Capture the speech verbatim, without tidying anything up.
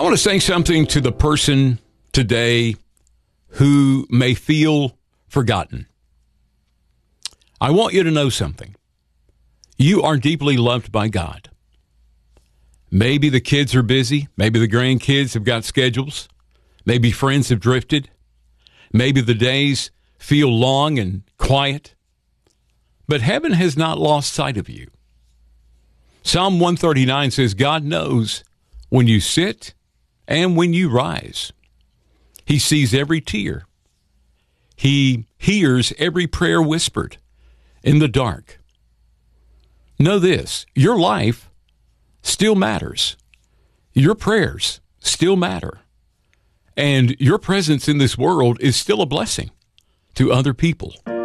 want to say something to the person today who may feel forgotten. I want you to know something. You are deeply loved by God. Maybe the kids are busy. Maybe the grandkids have got schedules. Maybe friends have drifted. Maybe the days feel long and quiet. But heaven has not lost sight of you. Psalm one thirty-nine says, God knows when you sit and when you rise. He sees every tear. He hears every prayer whispered in the dark. Know this, your life still matters. Your prayers still matter. And your presence in this world is still a blessing to other people.